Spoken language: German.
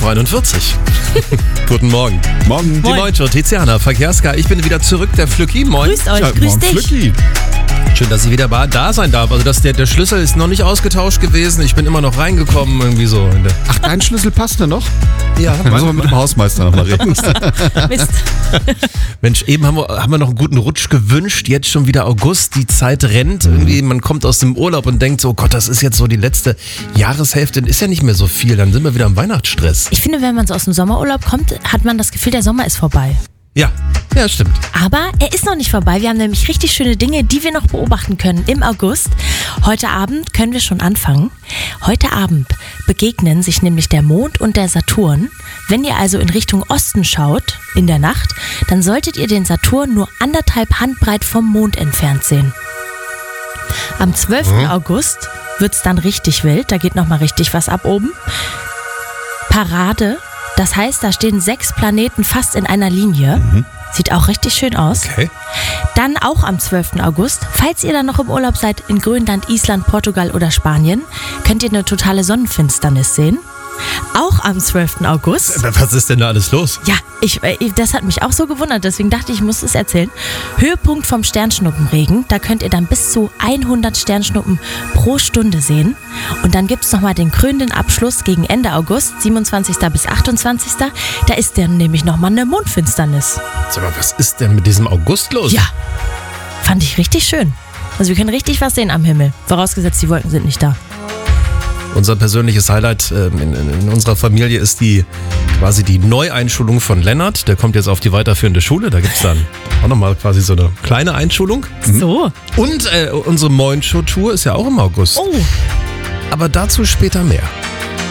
7.41 Uhr. Guten Morgen. Morgen. Die Moin Show, Tiziana, Verkehrska. Ich bin wieder zurück, der Flücki. Moin. Grüßt euch, Ja, grüß morgen, dich. Flücki. Schön, dass ich wieder da sein darf. Also der Schlüssel ist noch nicht ausgetauscht gewesen. Ich bin immer noch reingekommen, irgendwie so. Ach, dein Schlüssel passt denn noch? Ja, Dann müssen wir mit dem Hausmeister nochmal reden. Mist. Mensch, eben haben wir noch einen guten Rutsch gewünscht. Jetzt schon wieder August, die Zeit rennt. Irgendwie, man kommt aus dem Urlaub und denkt so, oh Gott, das ist jetzt so die letzte Jahreshälfte. Ist ja nicht mehr so viel, dann sind wir wieder im Weihnachtsstress. Ich finde, wenn man so aus dem Sommerurlaub kommt, hat man das Gefühl, der Sommer ist vorbei. Ja, stimmt. Aber er ist noch nicht vorbei. Wir haben nämlich richtig schöne Dinge, die wir noch beobachten können im August. Heute Abend können wir schon anfangen. Heute Abend begegnen sich nämlich der Mond und der Saturn. Wenn ihr also in Richtung Osten schaut, in der Nacht, dann solltet ihr den Saturn nur 1,5 Handbreit vom Mond entfernt sehen. Am 12. August wird es dann richtig wild. Da geht nochmal richtig was ab oben. Parade. Das heißt, da stehen 6 Planeten fast in einer Linie. Sieht auch richtig schön aus. Okay. Dann auch am 12. August, falls ihr dann noch im Urlaub seid in Grönland, Island, Portugal oder Spanien, könnt ihr eine totale Sonnenfinsternis sehen. Auch am 12. August. Was ist denn da alles los? Ja, das hat mich auch so gewundert, deswegen dachte ich muss es erzählen. Höhepunkt vom Sternschnuppenregen, da könnt ihr dann bis zu 100 Sternschnuppen pro Stunde sehen. Und dann gibt es nochmal den krönenden Abschluss gegen Ende August, 27. bis 28. Da ist dann nämlich nochmal eine Mondfinsternis. Sag mal, was ist denn mit diesem August los? Ja, fand ich richtig schön. Also wir können richtig was sehen am Himmel, vorausgesetzt die Wolken sind nicht da. Unser persönliches Highlight in unserer Familie ist quasi die Neueinschulung von Lennart. Der kommt jetzt auf die weiterführende Schule. Da gibt es dann auch nochmal quasi so eine kleine Einschulung. So. Und unsere Moin Show Tour ist ja auch im August. Oh, Aber dazu später mehr.